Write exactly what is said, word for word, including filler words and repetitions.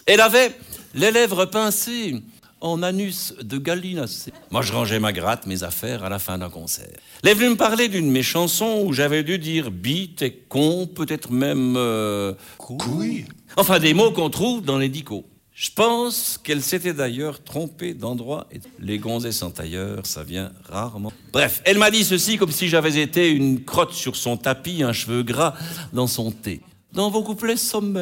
Elle avait les lèvres pincées en anus de gallinacé. Moi, je rangeais ma gratte, mes affaires, à la fin d'un concert. Elle est venue me parler d'une de mes chansons où j'avais dû dire bite et con, peut-être même... Euh, couille. Enfin, des mots qu'on trouve dans les dicos. Je pense qu'elle s'était d'ailleurs trompée d'endroit. Et les gonzesses en tailleur, ça vient rarement. Bref, elle m'a dit ceci comme si j'avais été une crotte sur son tapis, un cheveu gras dans son thé. Dans vos couplets sommaires,